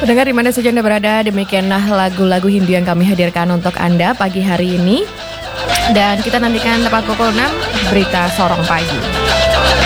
Pendengar di mana saja Anda berada, demikianlah lagu-lagu Hindu yang kami hadirkan untuk Anda pagi hari ini. Dan kita nantikan tepat pukul 6 berita Sorong Pagi.